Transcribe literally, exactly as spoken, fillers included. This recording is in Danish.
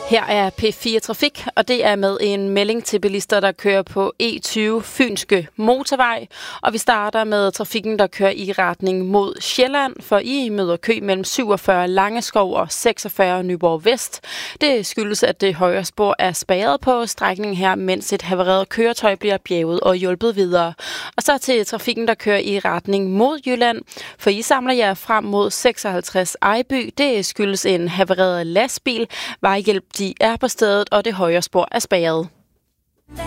Her er P fire Trafik, og det er med en melding til bilister, der kører på E tyve Fynske Motorvej. Og vi starter med trafikken, der kører i retning mod Sjælland, for I møder kø mellem syvogfyrre Langeskov og seksogfyrre Nyborg Vest. Det skyldes, at det højre spor er spærret på strækningen her, mens et havareret køretøj bliver bjerget og hjulpet videre. Og så til trafikken, der kører i retning mod Jylland, for I samler jer frem mod seksoghalvtreds Ejby. Det skyldes en havareret lastbil. Vejhjælp de er på stedet, og det højre spor er spærret.